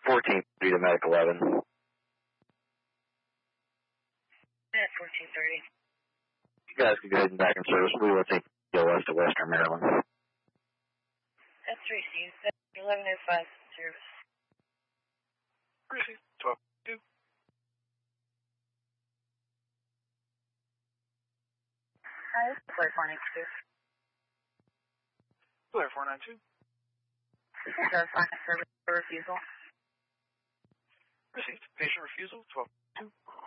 1430 to Medic 11. At 1430. You guys can go ahead and back in service. We will take you west to Western Maryland. That's received. 1105 service. Received. 12-2. Hi, this is Flight 492. Flight 492. This is service refusal. Received. Patient refusal. 12-2.